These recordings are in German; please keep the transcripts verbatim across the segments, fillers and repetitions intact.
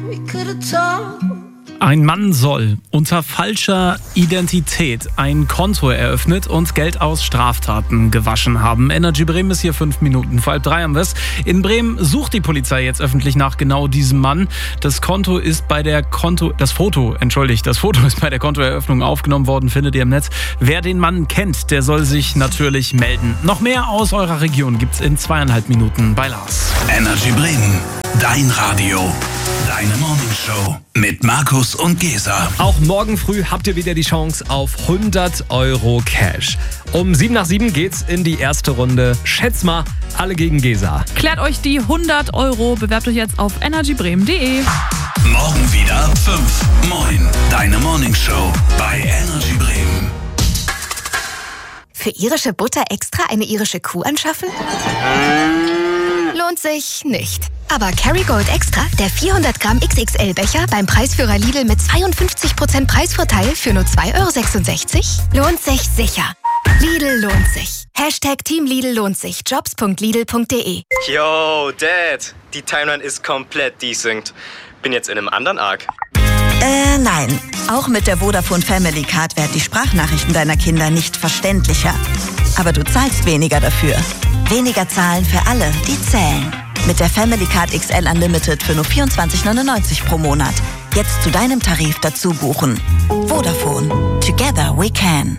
Ein Mann soll unter falscher Identität ein Konto eröffnet und Geld aus Straftaten gewaschen haben. Energy Bremen ist hier fünf Minuten vor halb drei haben wir es. In Bremen sucht die Polizei jetzt öffentlich nach genau diesem Mann. Das Konto ist bei der Konto, das Foto, entschuldigt, das Foto ist bei der Kontoeröffnung aufgenommen worden, findet ihr im Netz. Wer den Mann kennt, der soll sich natürlich melden. Noch mehr aus eurer Region gibt's in zweieinhalb Minuten bei Lars. Energy Bremen, dein Radio, deine Morningshow mit Markus und Gesa. Auch morgen früh habt ihr wieder die Chance auf hundert Euro Cash. Um sieben nach sieben geht's in die erste Runde. Schätz mal, alle gegen Gesa. Klärt euch die hundert Euro. Bewerbt euch jetzt auf energy bremen punkt de. Morgen wieder ab fünf. Moin, deine Morningshow bei Energy Bremen. Für irische Butter extra eine irische Kuh anschaffen? Lohnt sich nicht. Aber Kerrygold Extra, der vierhundert Gramm X X L-Becher beim Preisführer Lidl mit zweiundfünfzig Prozent Preisvorteil für nur zwei Euro sechsundsechzig, lohnt sich sicher. Lidl lohnt sich. Hashtag Team Lidl lohnt sich. jobs punkt lidl punkt de. Yo, Dad, die Timeline ist komplett desynced. Bin jetzt in einem anderen Arc. Äh, nein. Auch mit der Vodafone Family Card werden die Sprachnachrichten deiner Kinder nicht verständlicher. Aber du zahlst weniger dafür. Weniger zahlen für alle, die zählen. Mit der Family Card X L Unlimited für nur vierundzwanzig neunundneunzig pro Monat. Jetzt zu deinem Tarif dazu buchen. Vodafone. Together we can.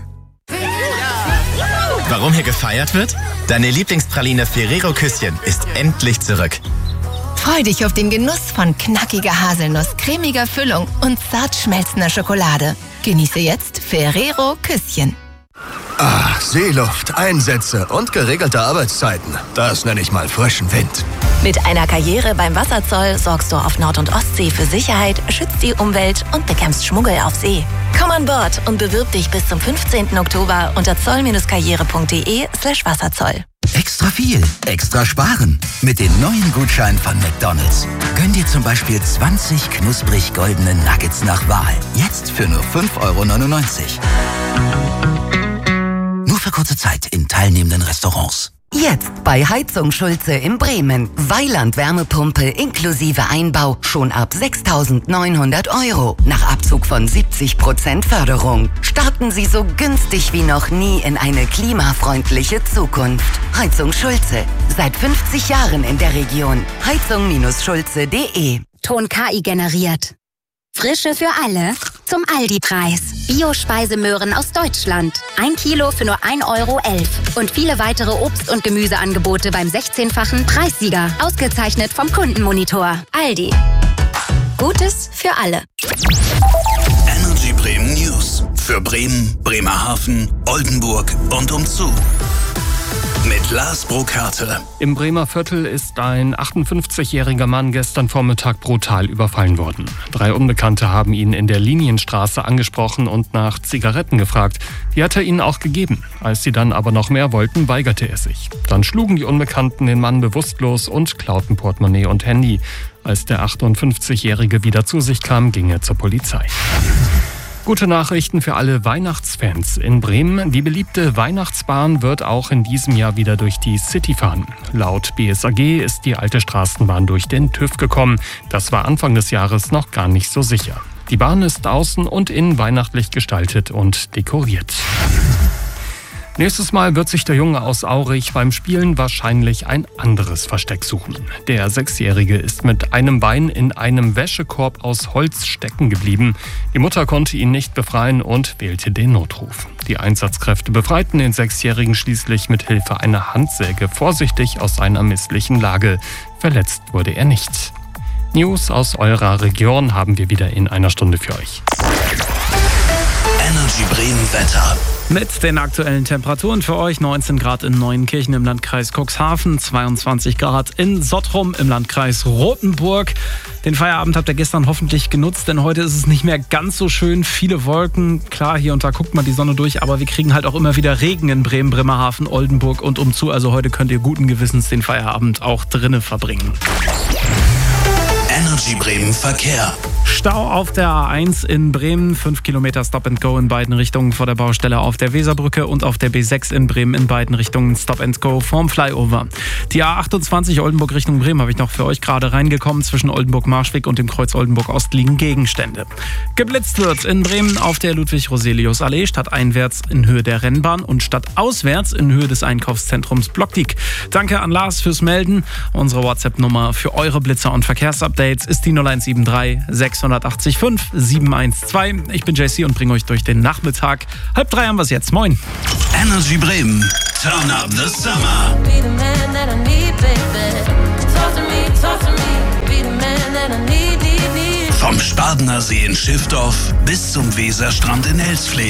Warum hier gefeiert wird? Deine Lieblingspraline Ferrero Küsschen ist endlich zurück. Freu dich auf den Genuss von knackiger Haselnuss, cremiger Füllung und zart schmelzender Schokolade. Genieße jetzt Ferrero Küsschen. Ah, Seeluft, Einsätze und geregelte Arbeitszeiten. Das nenne ich mal frischen Wind. Mit einer Karriere beim Wasserzoll sorgst du auf Nord- und Ostsee für Sicherheit, schützt die Umwelt und bekämpfst Schmuggel auf See. Komm an Bord und bewirb dich bis zum fünfzehnten Oktober unter zoll-karriere punkt de slash Wasserzoll. Extra viel, extra sparen. Mit den neuen Gutscheinen von McDonald's. Gönn dir zum Beispiel zwanzig knusprig goldene Nuggets nach Wahl. Jetzt für nur fünf Euro neunundneunzig. Nur für kurze Zeit in teilnehmenden Restaurants. Jetzt bei Heizung Schulze in Bremen. Weiland Wärmepumpe inklusive Einbau schon ab sechstausendneunhundert Euro. Nach Abzug von siebzig Prozent Förderung. Starten Sie so günstig wie noch nie in eine klimafreundliche Zukunft. Heizung Schulze. Seit fünfzig Jahren in der Region. heizung Schulze punkt de. Ton K I generiert. Frische für alle zum Aldi-Preis. Bio-Speisemöhren aus Deutschland. Ein Kilo für nur ein Euro elf. Und viele weitere Obst- und Gemüseangebote beim sechzehnfachen Preissieger. Ausgezeichnet vom Kundenmonitor. Aldi. Gutes für alle. Energy Bremen News. Für Bremen, Bremerhaven, Oldenburg und umzu. Mit Lars Brokarte. Im Bremer Viertel ist ein achtundfünfzigjähriger Mann gestern Vormittag brutal überfallen worden. Drei Unbekannte haben ihn in der Linienstraße angesprochen und nach Zigaretten gefragt. Die hat er ihnen auch gegeben. Als sie dann aber noch mehr wollten, weigerte er sich. Dann schlugen die Unbekannten den Mann bewusstlos und klauten Portemonnaie und Handy. Als der achtundfünfzigjährige wieder zu sich kam, ging er zur Polizei. Gute Nachrichten für alle Weihnachtsfans in Bremen. Die beliebte Weihnachtsbahn wird auch in diesem Jahr wieder durch die City fahren. Laut B S A G ist die alte Straßenbahn durch den TÜV gekommen. Das war Anfang des Jahres noch gar nicht so sicher. Die Bahn ist außen und innen weihnachtlich gestaltet und dekoriert. Nächstes Mal wird sich der Junge aus Aurich beim Spielen wahrscheinlich ein anderes Versteck suchen. Der Sechsjährige ist mit einem Bein in einem Wäschekorb aus Holz stecken geblieben. Die Mutter konnte ihn nicht befreien und wählte den Notruf. Die Einsatzkräfte befreiten den Sechsjährigen schließlich mit Hilfe einer Handsäge vorsichtig aus seiner misslichen Lage. Verletzt wurde er nicht. News aus eurer Region haben wir wieder in einer Stunde für euch. Energy Bremen Wetter. Mit den aktuellen Temperaturen für euch: neunzehn Grad in Neuenkirchen im Landkreis Cuxhaven, zweiundzwanzig Grad in Sottrum im Landkreis Rothenburg. Den Feierabend habt ihr gestern hoffentlich genutzt, denn heute ist es nicht mehr ganz so schön. Viele Wolken, klar, hier und da guckt man die Sonne durch, aber wir kriegen halt auch immer wieder Regen in Bremen, Bremerhaven, Oldenburg und umzu. Also heute könnt ihr guten Gewissens den Feierabend auch drinnen verbringen. Energy Bremen Verkehr. Stau auf der A eins in Bremen, fünf Kilometer Stop and Go in beiden Richtungen vor der Baustelle auf der Weserbrücke und auf der B sechs in Bremen in beiden Richtungen Stop and Go vorm Flyover. Die A achtundzwanzig Oldenburg Richtung Bremen habe ich noch für euch gerade reingekommen. Zwischen Oldenburg-Marschweg und dem Kreuz Oldenburg-Ost liegen Gegenstände. Geblitzt wird in Bremen auf der Ludwig-Roselius-Allee, stadteinwärts in Höhe der Rennbahn und stadtauswärts in Höhe des Einkaufszentrums Blockdiek. Danke an Lars fürs Melden. Unsere WhatsApp-Nummer für eure Blitzer und Verkehrsupdates ist die null eins sieben drei sechs acht fünf sieben eins zwei. Ich bin J C und bringe euch durch den Nachmittag. Halb drei haben wir es jetzt. Moin. Energy Bremen. Turn up the summer. Vom Spardener See in Schiffdorf bis zum Weserstrand in Elsfleth.